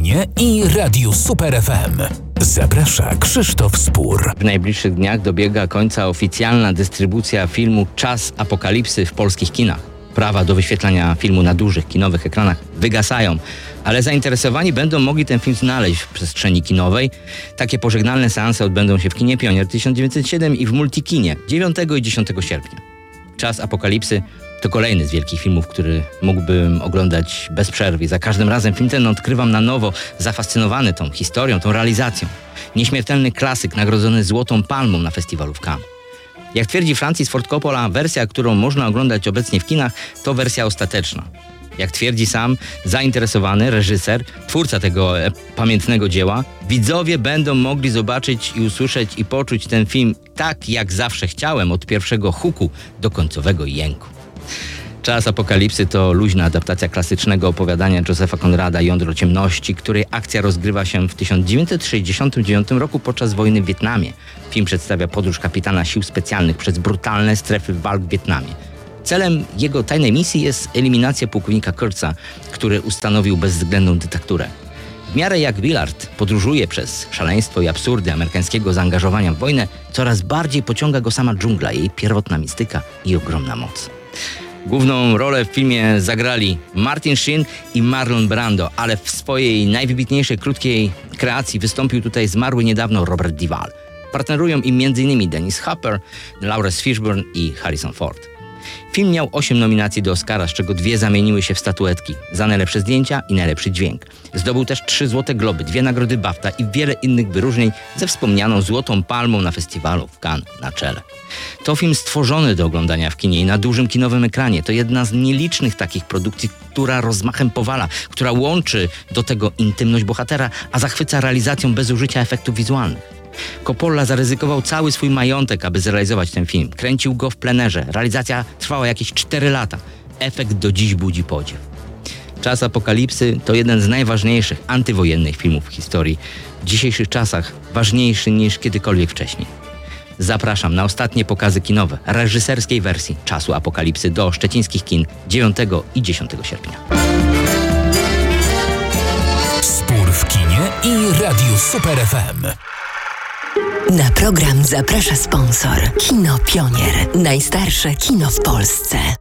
kinie i Radiu Super FM. Zaprasza Krzysztof Spór. W najbliższych dniach dobiega końca oficjalna dystrybucja filmu Czas Apokalipsy w polskich kinach. Prawa do wyświetlania filmu na dużych kinowych ekranach wygasają, ale zainteresowani będą mogli ten film znaleźć w przestrzeni kinowej. Takie pożegnalne seanse odbędą się w kinie Pionier 1907 i w Multikinie 9 i 10 sierpnia. Czas Apokalipsy to kolejny z wielkich filmów, który mógłbym oglądać bez przerwy. Za każdym razem film ten odkrywam na nowo, zafascynowany tą historią, tą realizacją. Nieśmiertelny klasyk nagrodzony Złotą Palmą na festiwalu w Cannes. Jak twierdzi Francis Ford Coppola, wersja, którą można oglądać obecnie w kinach, to wersja ostateczna. Jak twierdzi sam zainteresowany reżyser, twórca tego pamiętnego dzieła, widzowie będą mogli zobaczyć i usłyszeć i poczuć ten film tak, jak zawsze chciałem, od pierwszego huku do końcowego jęku. Czas Apokalipsy to luźna adaptacja klasycznego opowiadania Josepha Conrada Jądro ciemności, której akcja rozgrywa się w 1969 roku podczas wojny w Wietnamie. Film przedstawia podróż kapitana sił specjalnych przez brutalne strefy walk w Wietnamie. Celem jego tajnej misji jest eliminacja pułkownika Kurtza, który ustanowił bezwzględną dyktaturę. W miarę jak Willard podróżuje przez szaleństwo i absurdy amerykańskiego zaangażowania w wojnę, coraz bardziej pociąga go sama dżungla, jej pierwotna mistyka i ogromna moc. Główną rolę w filmie zagrali Martin Sheen i Marlon Brando, ale w swojej najwybitniejszej krótkiej kreacji wystąpił tutaj zmarły niedawno Robert Duvall. Partnerują im m.in. Dennis Hopper, Lawrence Fishburne i Harrison Ford. Film miał 8 nominacji do Oscara, z czego 2 zamieniły się w statuetki za najlepsze zdjęcia i najlepszy dźwięk. Zdobył też 3 Złote Globy, 2 nagrody BAFTA i wiele innych wyróżnień ze wspomnianą Złotą Palmą na festiwalu w Cannes na czele. To film stworzony do oglądania w kinie i na dużym kinowym ekranie. To jedna z nielicznych takich produkcji, która rozmachem powala, która łączy do tego intymność bohatera, a zachwyca realizacją bez użycia efektów wizualnych. Coppola zaryzykował cały swój majątek, aby zrealizować ten film. Kręcił go w plenerze. Realizacja trwała jakieś 4 lata. Efekt do dziś budzi podziew. Czas Apokalipsy to jeden z najważniejszych antywojennych filmów w historii. W dzisiejszych czasach ważniejszy niż kiedykolwiek wcześniej. Zapraszam na ostatnie pokazy kinowe reżyserskiej wersji Czasu Apokalipsy do szczecińskich kin 9 i 10 sierpnia. Spór w kinie i Radiu Super FM. Na program zaprasza sponsor. Kino Pionier. Najstarsze kino w Polsce.